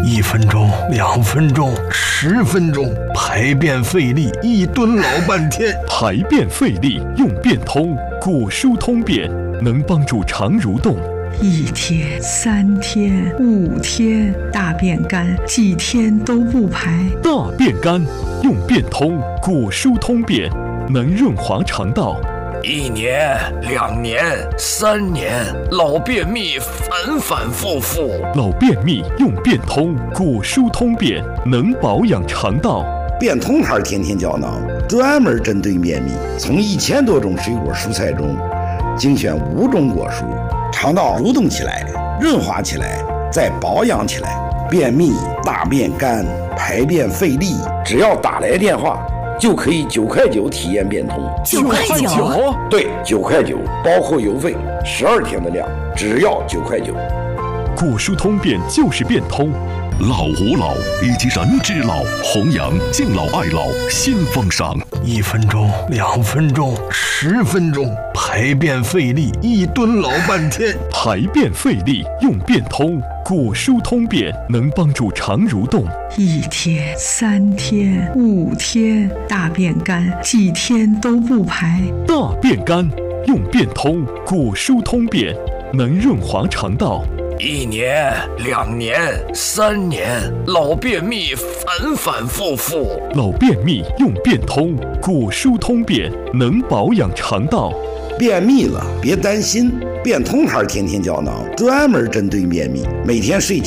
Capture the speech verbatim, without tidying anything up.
一分钟、两分钟、十分钟，排便费力，一蹲老半天。 排便费力用便通，果蔬通便能帮助肠蠕动。 一天、三天、五天，大便干，几天都不排。 大便干用便通，果蔬通便能润滑肠道。 一年、两年、三年，老便秘反反复复。 老便秘用便通，果蔬通便能保养肠道。 便通牌天天胶囊专门针对便秘，从一千多种水果蔬菜中精选五种果蔬，肠道蠕动起来，润滑起来，再保养起来。便秘、大便干、排便费力，只要打来电话就可以九块九体验便通。 九块九？ 对，九块九，包括邮费，十二天的量，只要九块九。 果蔬通便就是便通。 老吾老以及人之老，弘扬敬老爱老新风尚。 一分钟、两分钟、十分钟，排便费力，一蹲老半天。 排便费力用便通，果蔬通便能帮助肠蠕动。 一天、三天、五天，大便干，几天都不排。 大便干用便通，果蔬通便能润滑肠道。 一年、两年、三年，老便秘反反复复。 老便秘用便通，果蔬通便能保养肠道。 便秘了别担心，便通牌天天胶囊专门针对便秘，每天睡前